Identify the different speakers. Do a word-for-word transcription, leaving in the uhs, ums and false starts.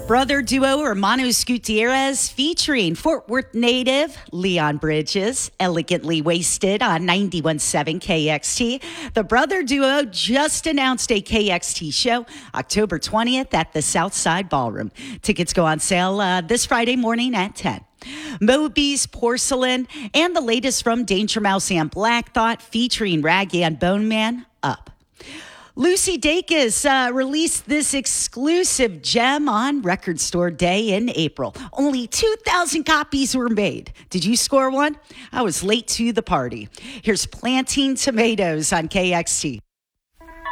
Speaker 1: Brother duo Hermanos Gutierrez featuring Fort Worth native Leon Bridges, Elegantly Wasted on ninety-one point seven K X T. The brother duo just announced a K X T show October twentieth at the Southside Ballroom. Tickets go on sale uh, this Friday morning at ten. Moby's Porcelain and the latest from Danger Mouse and Black Thought featuring Rag and Bone Man, Up. Lucy Dacus uh, released this exclusive gem on Record Store Day in April. Only two thousand copies were made. Did you score one? I was late to the party. Here's Planting Tomatoes on K X T.